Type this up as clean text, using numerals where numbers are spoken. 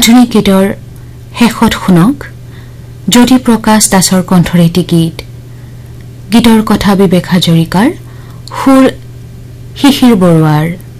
আধুনিক গীতৰ শেষত শুনক জ্যোতি প্ৰকাশ দাসৰ কণ্ঠৰ এটি গীত গীতৰ কথা বিবেক হাজৰিকাৰ সুৰ শিশিৰ বৰুৱাৰ